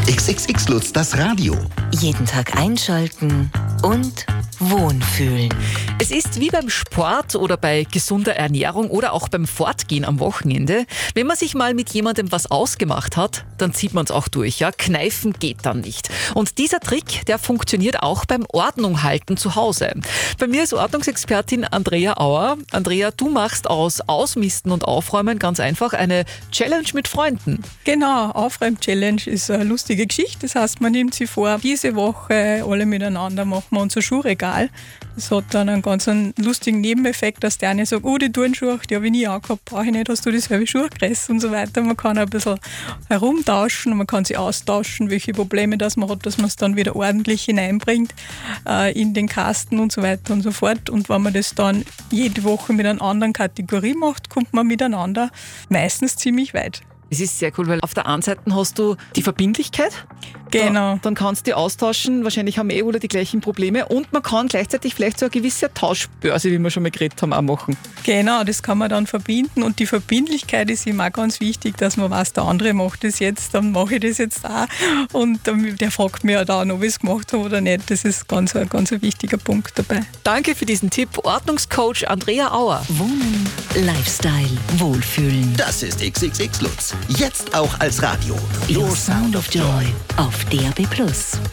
XXX Lutz, das Radio. Jeden Tag einschalten und wohnfühlen. Es ist wie beim Sport oder bei gesunder Ernährung oder auch beim Fortgehen am Wochenende. Wenn man sich mal mit jemandem was ausgemacht hat, dann zieht man es auch durch. Ja? Kneifen geht dann nicht. Und dieser Trick, der funktioniert auch beim Ordnung halten zu Hause. Bei mir ist Ordnungsexpertin Andrea Auer. Andrea, du machst aus Ausmisten und Aufräumen ganz einfach eine Challenge mit Freunden. Genau, Aufräum-Challenge ist eine lustige Geschichte. Das heißt, man nimmt sich vor, diese Woche alle miteinander machen wir unser Schuhregal. Das hat dann einen ganz lustigen Nebeneffekt, dass der eine sagt, oh, die Turnschuhe, die habe ich nie angehabt, brauche ich nicht, hast du dieselbe Schuhe gerissen und so weiter. Man kann ein bisschen herumtauschen und man kann sich austauschen, welche Probleme das man hat, dass man es dann wieder ordentlich hineinbringt in den Kasten und so weiter und so fort. Und wenn man das dann jede Woche mit einer anderen Kategorie macht, kommt man miteinander meistens ziemlich weit. Es ist sehr cool, weil auf der einen Seite hast du die Verbindlichkeit. Genau. Dann kannst du die austauschen, wahrscheinlich haben alle die gleichen Probleme und man kann gleichzeitig vielleicht so eine gewisse Tauschbörse, wie wir schon mal geredet haben, auch machen. Genau, das kann man dann verbinden und die Verbindlichkeit ist ihm auch ganz wichtig, dass man weiß, der andere macht das jetzt, dann mache ich das jetzt auch und der fragt mich ja dann, ob ich es gemacht habe oder nicht. Das ist ein ganz wichtiger Punkt dabei. Danke für diesen Tipp, Ordnungscoach Andrea Auer. Wohnen, Lifestyle, Wohlfühlen. Das ist XXX Lutz. Jetzt auch als Radio. Your Sound of Joy auf DAB+.